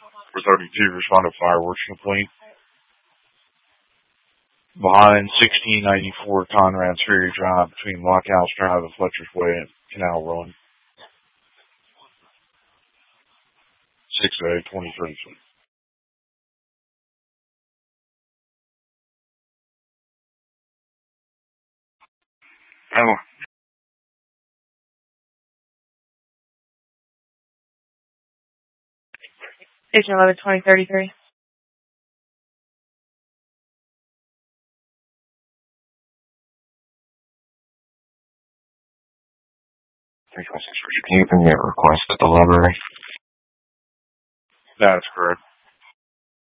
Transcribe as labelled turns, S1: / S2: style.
S1: For 32, respond to fireworks complaint. Behind 1694 Conrad's Ferry Drive between Lockhouse Drive and Fletcher's Way and Canal Run. 6A-2033.
S2: Hello.
S3: Station 11-2033.
S2: Can you give me a request at the library?
S1: That's correct.